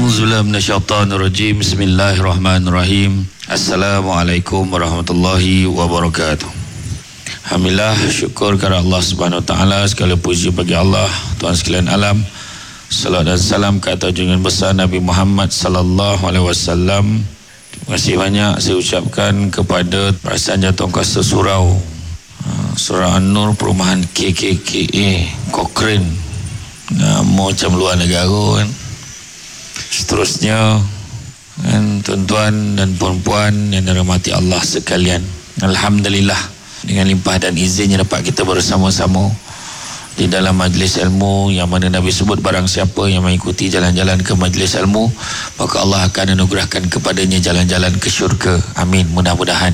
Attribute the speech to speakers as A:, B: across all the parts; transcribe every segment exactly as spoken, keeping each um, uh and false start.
A: A'udzubillahi minasyaitonirrajim. Bismillahirrahmanirrahim. Assalamualaikum warahmatullahi wabarakatuh. Alhamdulillah, syukur kepada Allah Subhanahu wa taala, segala puji bagi Allah, Tuhan sekalian alam. Salam dan salam ke atas junjungan besar Nabi Muhammad sallallahu alaihi wasallam. Terima kasih banyak saya ucapkan kepada Perasaan Jawatan Kuasa Surau, Surau An-Nur, Perumahan K K K A Cochrane, nama macam luar negara kan. Seterusnya kan, tuan-tuan dan puan-puan yang dirahmati Allah sekalian, alhamdulillah dengan limpah dan izinnya dapat kita bersama-sama di dalam majlis ilmu yang mana Nabi sebut barang siapa yang mengikuti jalan-jalan ke majlis ilmu maka Allah akan anugerahkan kepadanya jalan-jalan ke syurga. Amin, mudah-mudahan.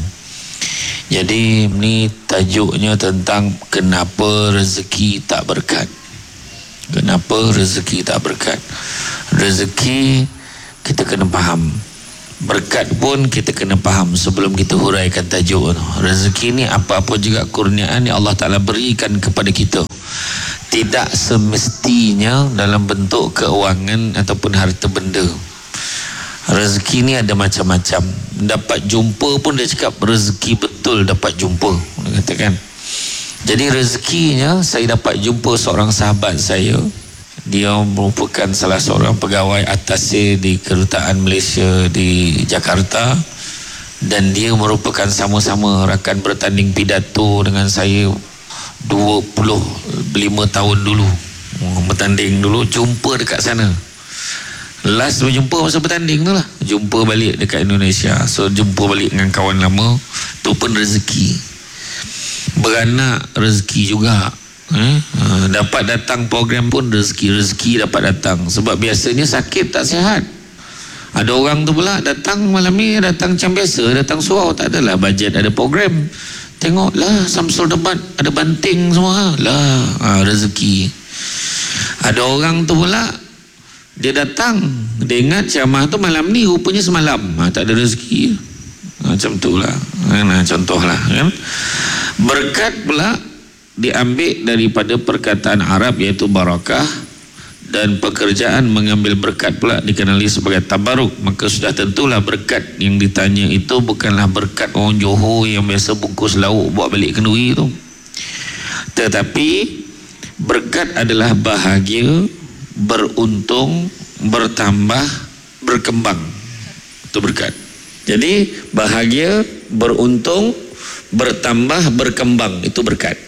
A: Jadi ni tajuknya tentang kenapa rezeki tak berkat. Kenapa rezeki tak berkat? Rezeki kita kena faham, berkat pun kita kena faham sebelum kita huraikan tajuk. Rezeki ni apa-apa juga kurniaan yang Allah Ta'ala berikan kepada kita, tidak semestinya dalam bentuk keuangan ataupun harta benda. Rezeki ni ada macam-macam. Dapat jumpa pun dia cakap rezeki betul dapat jumpa, dia katakan. Jadi rezekinya saya dapat jumpa seorang sahabat saya. Dia merupakan salah seorang pegawai atas di Kedutaan Malaysia di Jakarta, dan dia merupakan sama-sama rakan bertanding pidato dengan saya dua puluh lima tahun dulu. Bertanding dulu, jumpa dekat sana. Last berjumpa masa bertanding tu lah, jumpa balik dekat Indonesia. So jumpa balik dengan kawan lama. Tu pun rezeki. Beranak rezeki juga. Eh? Ha, dapat datang program pun rezeki. Rezeki dapat datang. Sebab biasanya sakit tak sihat. Ada orang tu pula datang malam ni, datang macam biasa, datang surau, tak adalah bajet, ada program. Tengoklah Samsul Debat, ada banting semua lah. Ha, rezeki. Ada orang tu pula dia datang, dia ingat ceramah tu malam ni, rupanya semalam. Ha, tak ada rezeki. Ha, macam tu lah. Ha, contoh lah kan. Berkat pula diambil daripada perkataan Arab iaitu barakah, dan pekerjaan mengambil berkat pula dikenali sebagai tabaruk. Maka sudah tentulah berkat yang ditanya itu bukanlah berkat orang Johor yang biasa bungkus lauk bawa balik kenduri tu, tetapi berkat adalah bahagia, beruntung, bertambah, berkembang. Itu berkat. Jadi bahagia, beruntung, bertambah, berkembang, itu berkat.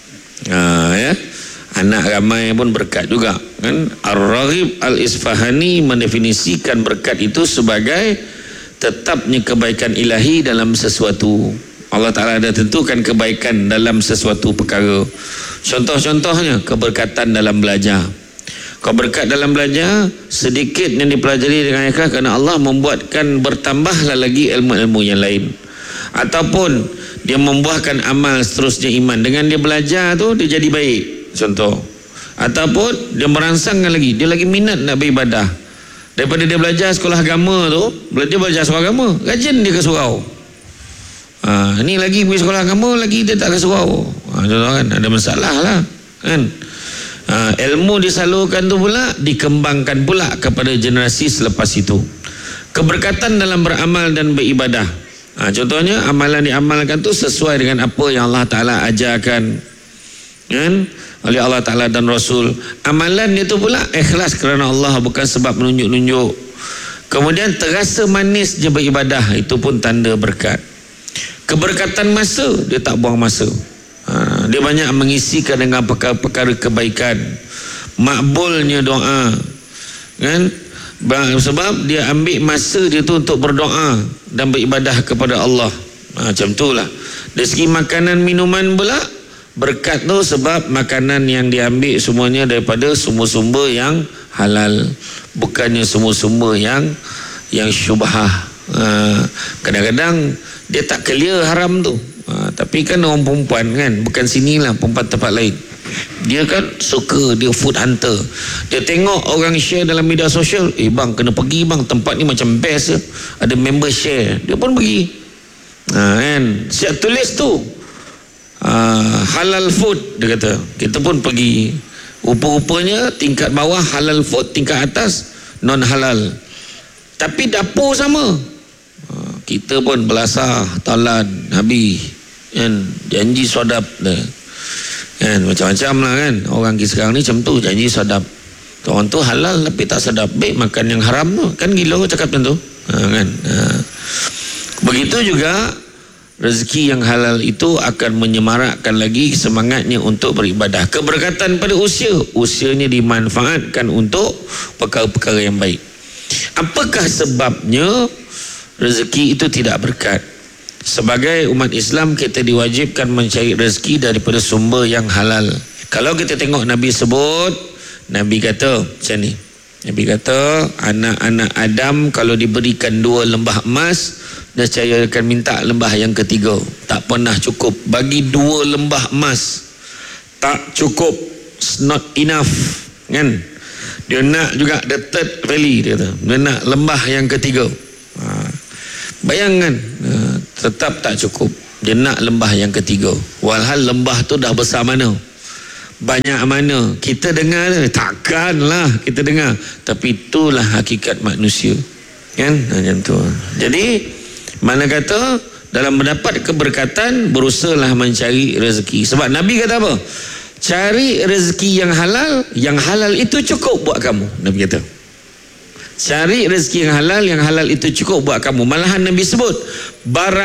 A: Ha, ya. Anak ramai pun berkat juga kan. Ar-Raghib Al-Isfahani mendefinisikan berkat itu sebagai tetapnya kebaikan ilahi dalam sesuatu. Allah Ta'ala ada tentukan kebaikan dalam sesuatu perkara. Contoh-contohnya keberkatan dalam belajar. Kau berkat dalam belajar, sedikit yang dipelajari dengan ikhlas kerana Allah membuatkan bertambahlah lagi ilmu-ilmu yang lain. Ataupun dia membuahkan amal seterusnya iman. Dengan dia belajar tu dia jadi baik, contoh. Ataupun dia merangsangkan lagi, dia lagi minat nak beribadah. Daripada dia belajar sekolah agama tu, belajar belajar sekolah agama, rajin dia ke surau. Ha, ni lagi pergi sekolah agama, lagi dia tak ke surau. Ha, contoh kan, ada masalah lah kan. Ha, ilmu disalurkan tu pula dikembangkan pula kepada generasi selepas itu. Keberkatan dalam beramal dan beribadah. Ha, contohnya amalan diamalkan tu sesuai dengan apa yang Allah Ta'ala ajarkan kan, oleh Allah Ta'ala dan Rasul. Amalan itu pula ikhlas kerana Allah, bukan sebab menunjuk-nunjuk. Kemudian terasa manis je beribadah, itu pun tanda berkat. Keberkatan masa, dia tak buang masa. Ha, dia banyak mengisikan dengan perkara-perkara kebaikan. Makbulnya doa kan, sebab dia ambil masa dia tu untuk berdoa dan beribadah kepada Allah. Ha, macam tu lah. Dari segi makanan minuman pula berkat tu sebab makanan yang diambil semuanya daripada sumber-sumber yang halal, bukannya sumber-sumber yang yang syubhah. Ha, kadang-kadang dia tak clear haram tu. Ha, tapi kan orang perempuan kan, bukan sinilah, perempuan tempat lain, dia kan suka, dia food hunter. Dia tengok orang share dalam media sosial, eh bang kena pergi bang, tempat ni macam best, ada member share, dia pun pergi. Ha, kan siap tulis tu uh, halal food, dia kata, kita pun pergi. Rupa-rupanya tingkat bawah halal food, tingkat atas non halal. tapi dapur sama. Kita pun belasah, talan, habis kan, janji sodap kan, macam-macam lah kan. Orang kita sekarang ni macam tu, janji sodap. Orang tu halal tapi tak sedap, baik makan yang haram tu. Kan gila cakap macam tu, ha, kan? Ha. Begitu juga rezeki yang halal itu akan menyemarakkan lagi semangatnya untuk beribadah. Keberkatan pada usia, usianya dimanfaatkan untuk perkara-perkara yang baik. Apakah sebabnya rezeki itu tidak berkat? Sebagai umat Islam, kita diwajibkan mencari rezeki daripada sumber yang halal. Kalau kita tengok Nabi sebut, Nabi kata macam ni, Nabi kata anak-anak Adam kalau diberikan dua lembah emas, nescaya akan minta lembah yang ketiga. Tak pernah cukup. Bagi dua lembah emas tak cukup, it's not enough kan. Dia nak juga the third valley, dia kata dia nak lembah yang ketiga. Ha. Bayangkan, ha, tetap tak cukup, dia nak lembah yang ketiga. Walhal lembah tu dah besar mana, banyak mana. Kita dengar takkanlah kita dengar, tapi itulah hakikat manusia kan, macam tu. Jadi mana kata dalam mendapat keberkatan, berusahalah mencari rezeki. Sebab Nabi kata apa? Cari rezeki yang halal, yang halal itu cukup buat kamu. Nabi kata cari rezeki yang halal, yang halal itu cukup buat kamu. Malahan Nabi sebut barang